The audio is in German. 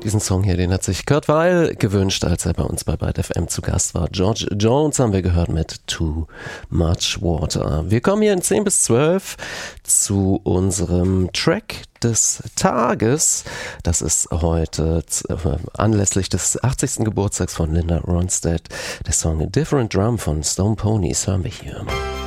Diesen Song hier, den hat sich Kurt Weill gewünscht, als er bei uns bei Byte FM zu Gast war. George Jones haben wir gehört mit Too Much Water. Wir kommen hier in 10 bis 12 zu unserem Track des Tages. Das ist heute anlässlich des 80. Geburtstags von Linda Ronstadt. Der Song A Different Drum von Stone Ponies hören wir hier.